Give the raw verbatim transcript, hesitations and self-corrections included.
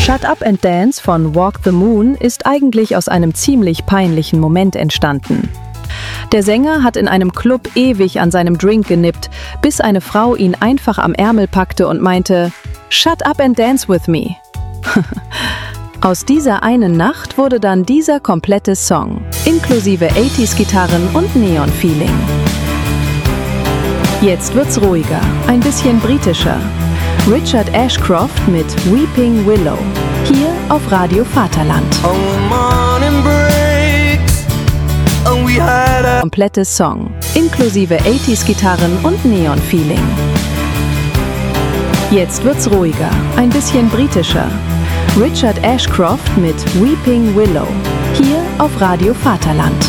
Shut Up and Dance von Walk the Moon ist eigentlich aus einem ziemlich peinlichen Moment entstanden. Der Sänger hat in einem Club ewig an seinem Drink genippt, bis eine Frau ihn einfach am Ärmel packte und meinte, "Shut up and dance with me." Aus dieser einen Nacht wurde dann dieser komplette Song, inklusive achtziger-Gitarren und Neon-Feeling. Jetzt wird's ruhiger, ein bisschen britischer. Richard Ashcroft mit Weeping Willow, hier auf Radio Vaterland. Komplette Song, inklusive achtziger-Gitarren und Neon-Feeling. Jetzt wird's ruhiger, ein bisschen britischer. Richard Ashcroft mit Weeping Willow, hier auf Radio Vaterland.